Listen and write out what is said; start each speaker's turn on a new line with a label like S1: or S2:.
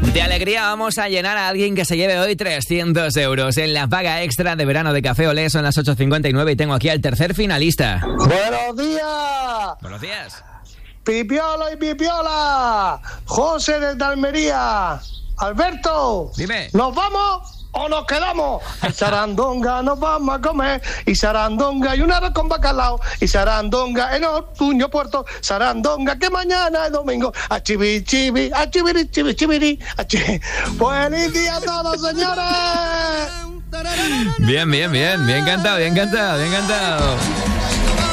S1: De alegría vamos a llenar a alguien que se lleve hoy 300 euros en la paga extra de verano de Café Olé. Son las 8:59 y tengo aquí al tercer finalista.
S2: ¡Buenos días!
S1: Buenos días.
S2: ¡Pipiola y Pipiola! ¡José desde Almería! ¡Alberto!
S1: Dime.
S2: ¿Nos vamos o nos quedamos? Y sarandonga nos vamos a comer, y sarandonga y un arroz con bacalao, y sarandonga en Ortuño Puerto, sarandonga que mañana es domingo, a chibi chibi, a chibiri chibi chibiri, a chibi. ¡Buenos días a todos, señores!
S1: Bien cantado, bien cantado.